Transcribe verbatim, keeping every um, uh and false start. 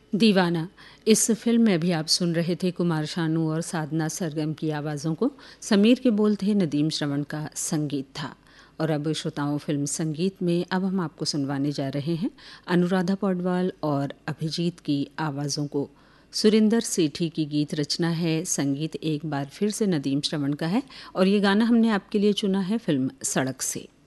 दीवाना। इस फिल्म में भी आप सुन रहे थे कुमार शानू और साधना सरगम की आवाज़ों को। समीर के बोल थे, नदीम श्रवण का संगीत था। और अब श्रोताओं, फिल्म संगीत में अब हम आपको सुनवाने जा रहे हैं अनुराधा पौडवाल और अभिजीत की आवाज़ों को। सुरिंदर सेठी की गीत रचना है, संगीत एक बार फिर से नदीम श्रवण का है और ये गाना हमने आपके लिए चुना है फिल्म सड़क से।